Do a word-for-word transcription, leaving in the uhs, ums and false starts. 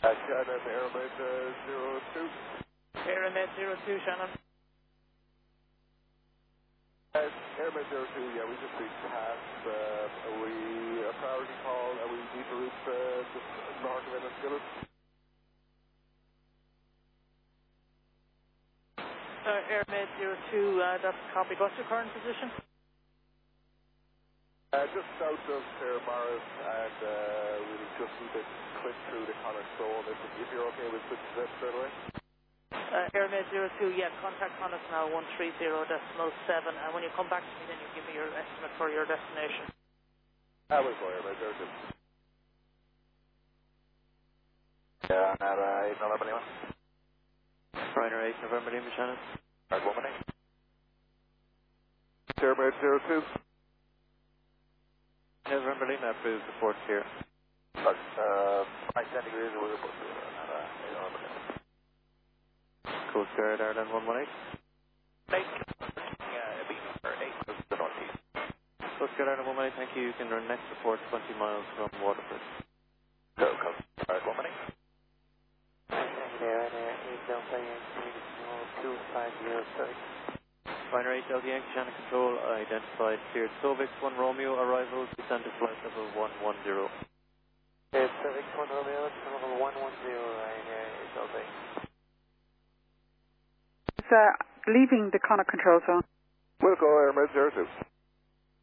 Uh, Shannon, Airmid uh, zero two. Airmid zero two, Shannon. Uh, Airmid zero two, yeah, we just reached past. Uh, are we a priority call? Are we deep route uh, just north of Enniskillen? Uh, Airmid zero two, uh, that's copy. What's your current position? Uh, just south of Fair Morris, and uh, we just need to click through the Connacht Stone. If, if you're okay with switching to that straight away. Uh, Airmid zero two, yeah, contact Connacht now one three zero decimal seven, and when you come back to me, then you give me your estimate for your destination. I will go Airmid zero two. Yeah, and uh, eight November Lima. Ryanair eight November Lima, Shannon. Alright, one minute. Airmid zero two. November Lima approved the port here. But, uh, five centimeters we were supposed to do and uh, eight November Lima. Coast Guard Ireland one one eight. Eight. Yeah, B number eight was the northeast. Coast Guard Ireland one one eight, thank you. You can run next report twenty miles from Waterford. Go, go. Alright, one minute. Ryanair eight Delta Yankee two five zero six. Ryanair eight Delta Yankee, Shannon Control, identified cleared Sovix one Romeo, arrival, descend to flight level one one zero. It's Sovix one Romeo, level one one zero, Ryanair eight Delta Yankee. It's uh, leaving the Connacht control zone. We'll go Airmid zero two.